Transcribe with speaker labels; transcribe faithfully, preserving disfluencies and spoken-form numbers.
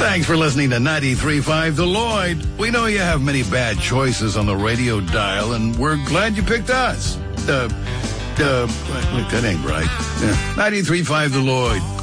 Speaker 1: Thanks for listening to ninety-three point five The Lloyd. We know you have many bad choices on the radio dial, and we're glad you picked us. Uh, uh, wait, that ain't right. Yeah. ninety-three point five The Lloyd.